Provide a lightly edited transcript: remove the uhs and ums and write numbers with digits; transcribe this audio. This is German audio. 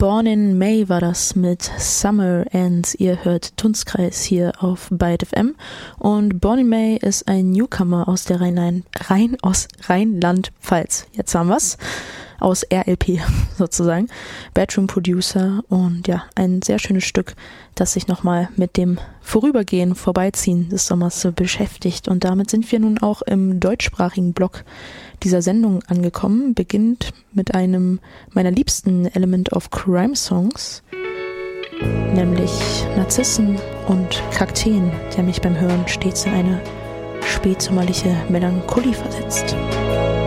Born in May war das mit Summer and ihr hört Dunstkreis hier auf Byte FM und Born in May ist ein Newcomer aus der Rheinland-Pfalz. Jetzt haben wir's. Aus RLP sozusagen. Bedroom Producer und ja, ein sehr schönes Stück, das sich nochmal mit dem Vorübergehen, Vorbeiziehen des Sommers beschäftigt. Und damit sind wir nun auch im deutschsprachigen Block dieser Sendung angekommen. Beginnt mit einem meiner liebsten Element of Crime Songs, nämlich Narzissen und Kakteen, der mich beim Hören stets in eine spätsommerliche Melancholie versetzt.